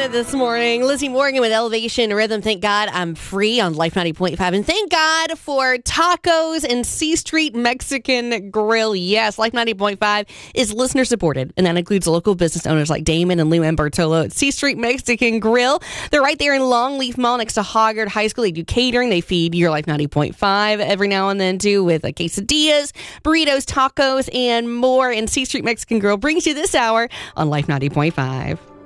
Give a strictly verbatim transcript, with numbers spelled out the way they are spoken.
started this morning. Lizzie Morgan with Elevation Rhythm. Thank God I'm free on Life ninety point five. And thank God for tacos and C Street Mexican Grill. Yes, Life ninety point five is listener supported. And that includes local business owners like Damon and Lou and Bartolo at C Street Mexican Grill. They're right there in Longleaf Mall next to Hoggard High School. They do catering. They feed your Life ninety point five every now and then too with uh, quesadillas, burritos, tacos, and more. And C Street Mexican Grill brings you this hour on Life ninety point five.